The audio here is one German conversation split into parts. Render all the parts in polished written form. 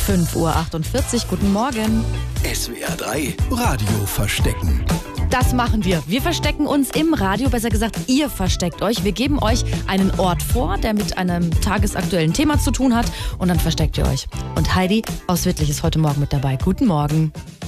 5:48 Uhr. Guten Morgen. SWR 3 Radio verstecken. Das machen wir. Wir verstecken uns im Radio, besser gesagt, ihr versteckt euch. Wir geben euch einen Ort vor, der mit einem tagesaktuellen Thema zu tun hat, und dann versteckt ihr euch. Und Heidi aus Wittlich ist heute Morgen mit dabei. Guten Morgen.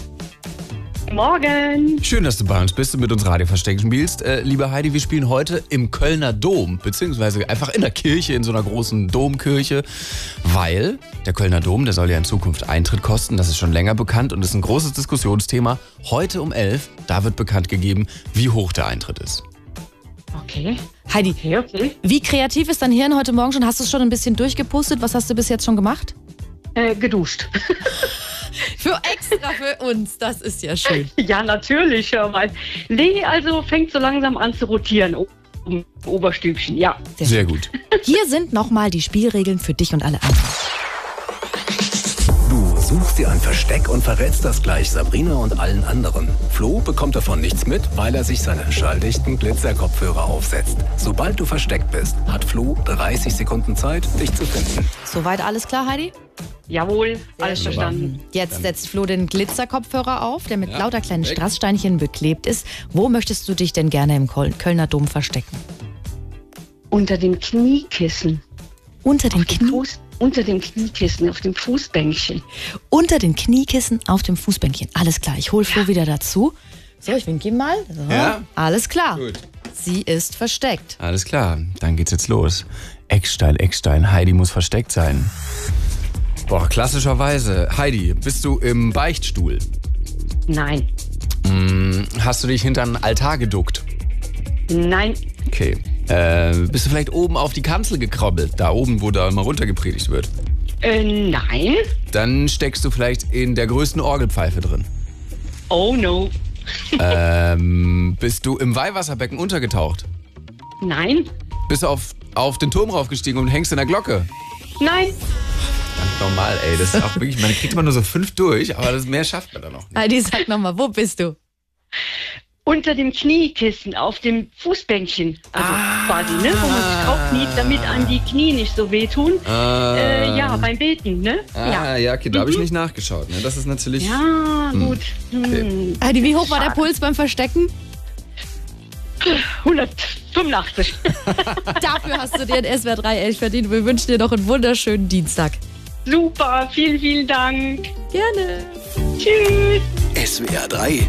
Morgen. Schön, dass du bei uns bist und mit uns Radio verstecken spielst. Liebe Heidi, wir spielen heute im Kölner Dom, beziehungsweise einfach in der Kirche, in so einer großen Domkirche, weil der Kölner Dom, der soll ja in Zukunft Eintritt kosten. Das ist schon länger bekannt und ist ein großes Diskussionsthema. Heute um 11, da wird bekannt gegeben, wie hoch der Eintritt ist. Okay. Heidi, Okay. wie kreativ ist dein Hirn heute Morgen schon? Hast du es schon ein bisschen durchgepustet? Was hast du bis jetzt schon gemacht? Geduscht. Extra für uns, das ist ja schön. Ja, natürlich, hör mal. Nee, also fängt so langsam an zu rotieren. Oberstübchen, ja. Sehr gut. Hier sind nochmal die Spielregeln für dich und alle anderen. Du suchst dir ein Versteck und verrätst das gleich Sabrina und allen anderen. Flo bekommt davon nichts mit, weil er sich seine schalldichten Glitzerkopfhörer aufsetzt. Sobald du versteckt bist, hat Flo 30 Sekunden Zeit, dich zu finden. Soweit alles klar, Heidi? Jawohl, alles verstanden. Jetzt setzt Flo den Glitzerkopfhörer auf, der mit lauter kleinen Strasssteinchen beklebt ist. Wo möchtest du dich denn gerne im Kölner Dom verstecken? Unter dem Kniekissen. Unter den Knie? Unter dem Kniekissen, auf dem Fußbänkchen. Unter den Kniekissen auf dem Fußbänkchen. Alles klar, ich hole Flo wieder dazu. So, ich winke ihm mal. So. Ja. Alles klar. Gut. Sie ist versteckt. Alles klar, dann geht's jetzt los. Eckstein, Heidi muss versteckt sein. Boah, klassischerweise. Heidi, bist du im Beichtstuhl? Nein. Hast du dich hinter einen Altar geduckt? Nein. Okay. Bist du vielleicht oben auf die Kanzel gekrobbelt? Da oben, wo da mal runtergepredigt wird? Nein. Dann steckst du vielleicht in der größten Orgelpfeife drin. Oh no. Bist du im Weihwasserbecken untergetaucht? Nein. Bist du auf den Turm raufgestiegen und hängst in der Glocke? Nein. Ganz normal, ey. Das ist auch wirklich, man kriegt immer nur so 5 durch, aber mehr schafft man da noch nicht. Heidi, sag nochmal, wo bist du? Unter dem Kniekissen, auf dem Fußbänkchen. Also quasi, ne? Wo man sich draufkniet, damit einem die Knie nicht so wehtun. Ja, beim Beten, ne? Ja, okay, da habe ich nicht nachgeschaut. Ne? Das ist natürlich... Ja, gut. Okay. Heidi, wie hoch war der Puls beim Verstecken? 185. Dafür hast du dir ein SWR 3 Elch verdient. Wir wünschen dir noch einen wunderschönen Dienstag. Super, vielen, vielen Dank. Gerne. Tschüss. SWR 3